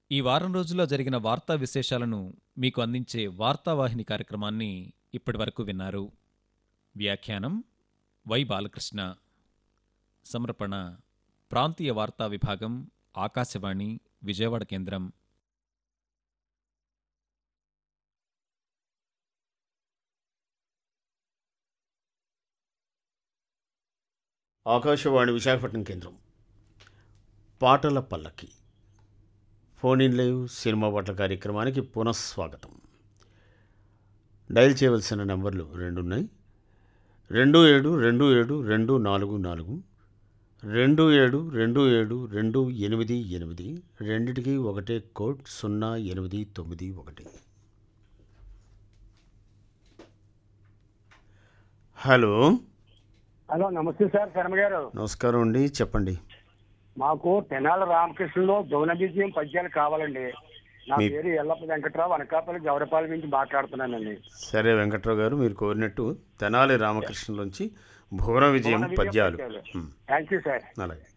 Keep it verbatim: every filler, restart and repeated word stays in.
ఈ వారం రోజుల్లో జరిగిన వార్తా విశేషాలను మీకు అందించే వార్తావాహిని కార్యక్రమాన్ని ఇప్పటివరకు విన్నారు. వ్యాఖ్యానం వై బాలకృష్ణ. సమర్పణ ప్రాంతీయ వార్తా విభాగం, ఆకాశవాణి విజయవాడ కేంద్రం. ఆకాశవాణి విశాఖపట్నం కేంద్రం. పాటల పల్లకి ఫోన్ ఇన్ లైవ్ సినిమా పాటల కార్యక్రమానికి పునఃస్వాగతం. డయల్ చేయవలసిన నెంబర్లు రెండు ఉన్నాయి. రెండు ఏడు రెండు ఏడు రెండు నాలుగు నాలుగు, రెండు ఏడు రెండు ఏడు రెండు ఎనిమిది ఎనిమిది, రెండిటికి ఒకటే కోడ్ సున్నా ఎనిమిది తొమ్మిది ఒకటి. హలో హలో, నమస్తే సార్, శర్మ గారు. నమస్కారం అండి, చెప్పండి. మాకు తెనాలి రామకృష్ణలో జౌన విజయం పద్యాలు కావాలండి. నా మీ- పేరు ఎల్లప్ప వెంకట్రావు, అనకాపల్లి గౌరపాలెం నుంచి మాట్లాడుతున్నానండి. సరే వెంకట్రావు గారు, మీరు కోరినట్టు తెనాలి రామకృష్ణలోంచి భువన విజయం భువన విజయం పద్యాలు. పద్యాలు. హ్మ్, థ్యాంక్ యూ సార్. అలాగే.